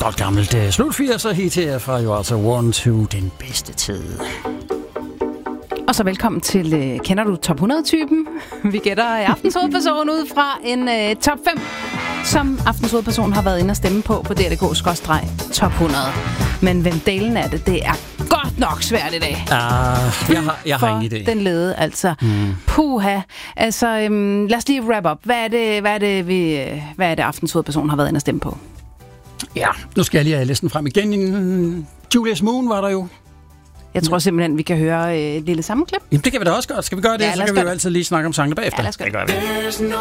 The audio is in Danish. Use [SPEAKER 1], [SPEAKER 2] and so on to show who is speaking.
[SPEAKER 1] godt gammelt slut 80'er hit her fra jo altså One to den bedste tid.
[SPEAKER 2] Og så velkommen til Kender du top 100-typen? Vi gætter aftens hovedperson ud fra en top 5, som aftens hovedperson har været inde og stemme på DRDK/top 100. Men hvem delen er det? Det er godt nok svært i dag.
[SPEAKER 1] Jeg har ingen idé.
[SPEAKER 2] Den lede, altså. Puha. Altså, lad os lige wrap up. Hvad er det aftens hovedperson har været inde og stemme på?
[SPEAKER 1] Ja, nu skal jeg lige have listen frem igen. Julius Moon var der jo.
[SPEAKER 2] Jeg tror simpelthen, vi kan høre et lille sammenklip.
[SPEAKER 1] Jamen, det kan vi da også godt. Skal vi gøre det?
[SPEAKER 2] Ja,
[SPEAKER 1] så kan vi jo altid lige snakke om sangene bagefter.
[SPEAKER 2] Ja, lad os gøre det.
[SPEAKER 3] There's no